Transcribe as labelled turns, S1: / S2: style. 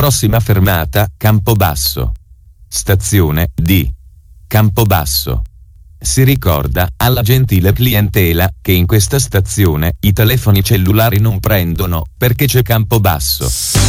S1: Prossima fermata, Campobasso. Stazione D. Campobasso. Si ricorda alla gentile clientela che in questa stazione i telefoni cellulari non prendono perché c'è Campobasso.